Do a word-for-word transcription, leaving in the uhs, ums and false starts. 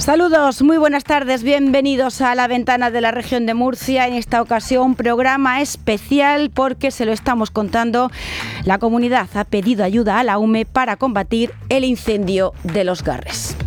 Saludos, muy buenas tardes, bienvenidos a La Ventana de la Región de Murcia. En esta ocasión, programa especial porque se lo estamos contando. La comunidad ha pedido ayuda a la U M E para combatir el incendio de Los Garres.